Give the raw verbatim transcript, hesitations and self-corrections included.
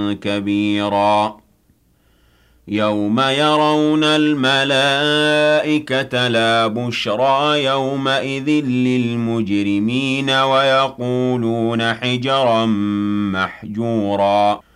كبيرا يوم يرون الملائكة لا بشرى يومئذ للمجرمين ويقولون حجرا محجورا